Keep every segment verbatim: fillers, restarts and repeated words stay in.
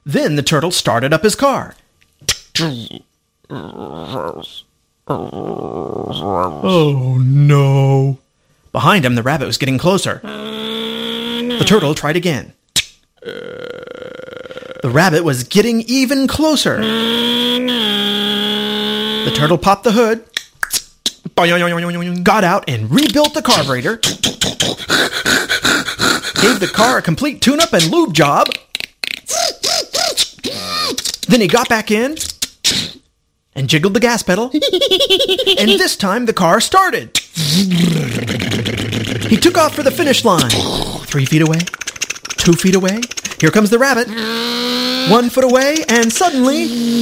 Then the turtle started up his car. Oh, no. Behind him, the rabbit was getting closer. The turtle tried again. The rabbit was getting even closer. The turtle popped the hood, got out and rebuilt the carburetor, gave the car a complete tune-up and lube job. Then he got back in and jiggled the gas pedal. And this time the car started. He took off for the finish line. Three feet away, two feet away. Here comes the rabbit. One foot away, and suddenly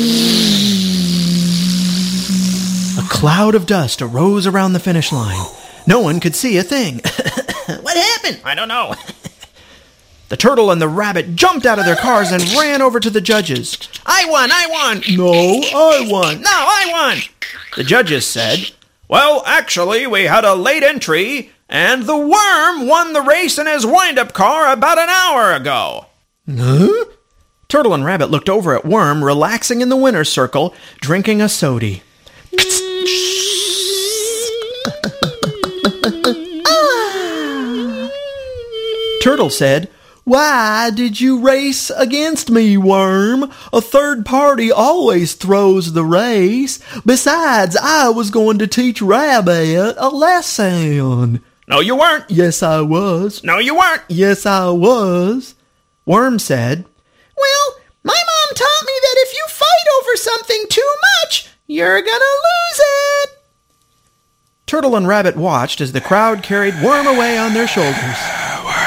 a cloud of dust arose around the finish line. No one could see a thing. What happened? I don't know. The turtle and the rabbit jumped out of their cars and ran over to the judges. I won, I won. No, I won. No, I won. The judges said, well, actually, we had a late entry, and the worm won the race in his wind-up car about an hour ago. Huh? Turtle and Rabbit looked over at Worm, relaxing in the winner's circle, drinking a sody. Turtle said, why did you race against me, Worm? A third party always throws the race. Besides, I was going to teach Rabbit a lesson. No, you weren't. Yes, I was. No, you weren't. Yes, I was. Worm said, well, my mom taught me that if you fight over something too much, you're gonna lose it. Turtle and Rabbit watched as the crowd carried Worm away on their shoulders.